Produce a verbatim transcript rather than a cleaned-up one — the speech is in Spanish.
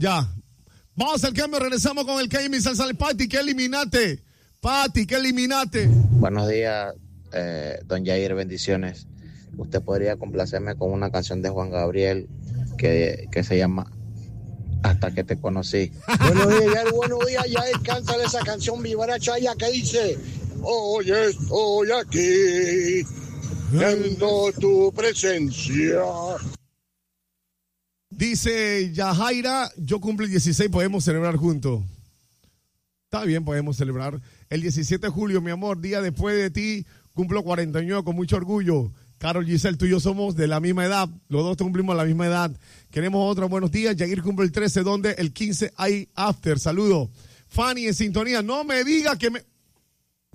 ya. Vamos al cambio, regresamos con el K M Salsa. Pati, ¿qué eliminate? Pati, ¿qué eliminate? Buenos días, eh, don Jair, bendiciones. Usted podría complacerme con una canción de Juan Gabriel que, que se llama Hasta que te conocí. Buenos días, Jair, buenos días, Jair, cántale esa canción vivaracha allá que dice: hoy estoy aquí, viendo tu presencia. Dice Yajaira, yo cumplo el dieciséis, podemos celebrar juntos. Está bien, podemos celebrar. El diecisiete de julio, mi amor, día después de ti, cumplo cuarenta y nueve con mucho orgullo. Carol Giselle, tú y yo somos de la misma edad. Los dos cumplimos la misma edad. Queremos otros buenos días. Yair cumple el trece, donde el quince hay after. Saludo. Fanny en sintonía. No me diga que me...